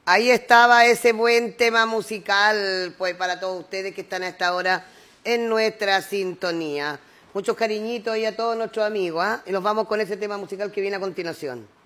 Ahí estaba ese buen tema musical, pues para todos ustedes que están a esta hora en nuestra sintonía. Muchos cariñitos y a todos nuestros amigos, ¿ah? Y nos vamos con ese tema musical que viene a continuación.